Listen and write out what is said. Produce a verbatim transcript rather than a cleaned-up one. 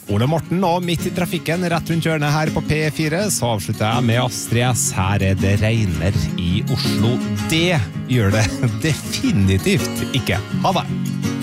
Ole Morten, og midt i trafikken, rett rundt hjørnet her på P fire, så avslutter jeg med Astrid S. Her er det regner i Oslo. Det gjør det definitivt ikke. Ha det!